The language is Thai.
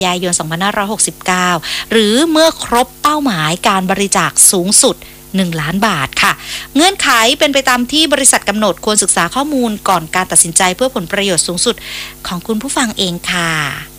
ยายน 2569 หรือเมื่อครบเป้าหมายการบริจาคสูงสุด1 ล้านบาทค่ะเงื่อนไขเป็นไปตามที่บริษัทกำหนดควรศึกษาข้อมูลก่อนการตัดสินใจเพื่อผลประโยชน์สูงสุดของคุณผู้ฟังเองค่ะ